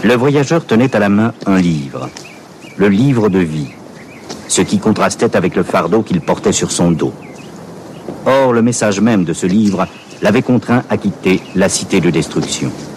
Le voyageur tenait à la main un livre, le livre de vie, ce qui contrastait avec le fardeau qu'il portait sur son dos. Or, le message même de ce livre l'avait contraint à quitter la cité de destruction.